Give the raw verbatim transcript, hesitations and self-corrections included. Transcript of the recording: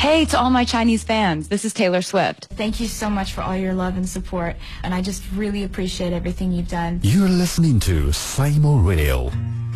Hey to all my Chinese fans, this is Taylor Swift. Thank you so much for all your love and support, and I just really appreciate everything you've done. You're listening to Simo Radio.